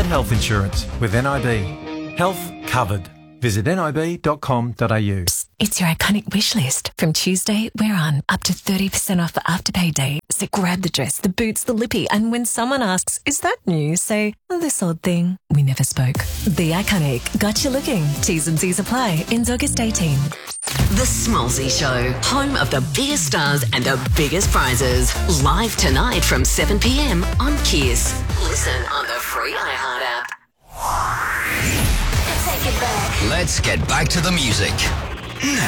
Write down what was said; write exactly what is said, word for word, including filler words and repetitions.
health insurance with N I B. Health covered. Visit nib dot com dot a u. It's your iconic wish list. From Tuesday, we're on up to thirty percent off for Afterpay Day. So grab the dress, the boots, the lippy, and when someone asks, is that new? Say, this old thing. We never spoke. The Iconic. Got you looking. T's and C's apply. Ends August eighteenth. The Smallsy Show, home of the biggest stars and the biggest prizes. Live tonight from seven p.m. on Kiss. Listen on the free iHeart app. Take it back. Let's get back to the music. Now.